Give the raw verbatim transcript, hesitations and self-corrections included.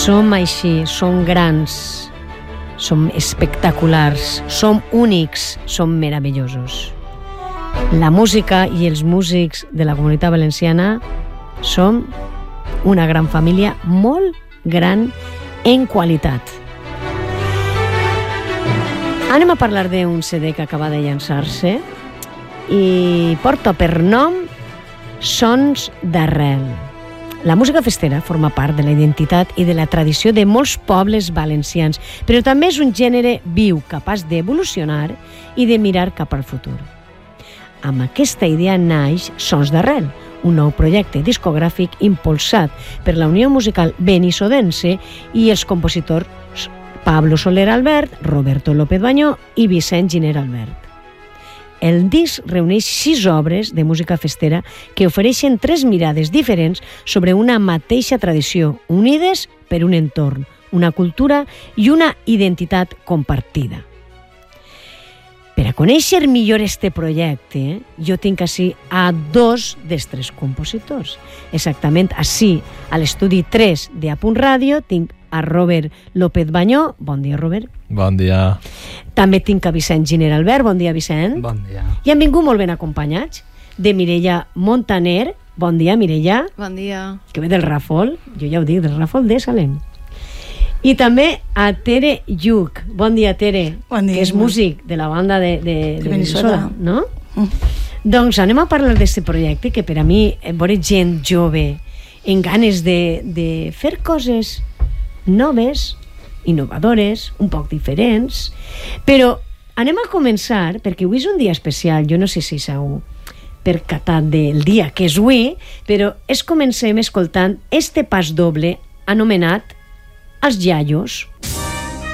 Som així, som grans, som espectaculars, som únics, som meravellosos. La música i els músics de la Comunitat Valenciana som una gran família, molt gran en qualitat. Anem a parlar d'un C D que acaba de llançar-se i porta per nom Sons d'Arrel. La música festera forma part de la identitat i de la tradició de molts pobles valencians, però també és un gènere viu, capaç d'evolucionar i de mirar cap al futur. Amb aquesta idea naix Sons d'Arrel, un nou projecte discogràfic impulsat per la Unió Musical Benissodense i els compositors Pablo Soler Albert, Roberto López Bañó i Vicent Giner Albert. El disc reuneix sis obres de música festera que ofereixen tres mirades diferents sobre una mateixa tradició, unides per un entorn, una cultura i una identitat compartida. Per a conèixer millor este projecte, jo tinc així a dos dels tres compositors. Exactament així, a l'estudi tres de A Punt Ràdio, tinc a Robert López Bañó. Bon dia, Robert. Bon dia. També tinc a Vicent Giner Albert. Bon dia, Vicent. Bon dia. I han vingut molt ben acompanyats de Mireia Montaner. Bon dia, Mireia. Bon dia. Que ve del Ràfol. Jo ja ho dic, del Ràfol de Salem. I també a Tere Lluc. Bon dia, Tere. Bon dia. Que és músic de la banda de, de, de, de Benissoda, no? Mm. Doncs anem a parlar d'aquest projecte que per a mi, veure gent jove en ganes de, de fer coses noves, innovadores, un poc diferents, però anem a començar, perquè avui és un dia especial, jo no sé si s'heu percatat del dia que és avui, però es comencem escoltant este pas doble anomenat Els Iaios.